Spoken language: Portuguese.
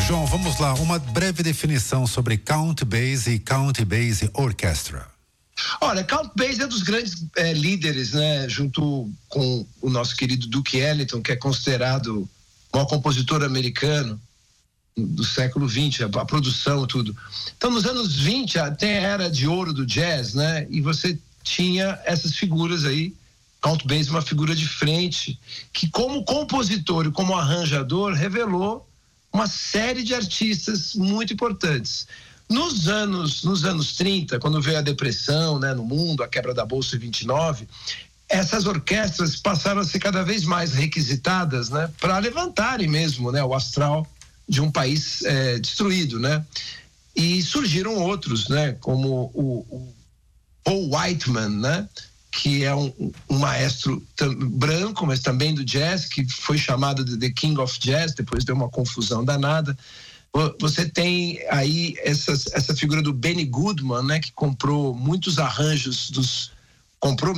João, vamos lá, uma breve definição sobre Count Basie e Count Basie Orchestra. Olha, Count Basie é dos grandes líderes, né, junto com o nosso querido Duke Ellington, que é considerado o maior compositor americano do século XX, a produção, tudo. Então, nos anos 20, tem a era de ouro do jazz, né, e você tinha essas figuras aí. Count Basie, uma figura de frente, que como compositor e como arranjador, revelou uma série de artistas muito importantes. Nos anos 30, quando veio a depressão, né, no mundo, a quebra da Bolsa em 29, essas orquestras passaram a ser cada vez mais requisitadas, né, para levantarem mesmo, né, o astral de um país destruído, né? E surgiram outros, né, como o Paul Whiteman, né, que é um maestro branco, mas também do jazz, que foi chamado de The King of Jazz, depois deu uma confusão danada. Você tem aí essa figura do Benny Goodman, né, que comprou muitos arranjos comprou